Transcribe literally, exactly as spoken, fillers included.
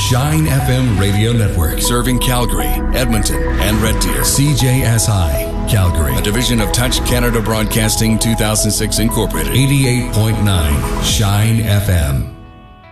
Shine F M Radio Network. Serving Calgary, Edmonton, and Red Deer. C J S I, Calgary. A division of Touch Canada Broadcasting two thousand six Incorporated. eighty-eight point nine Shine F M.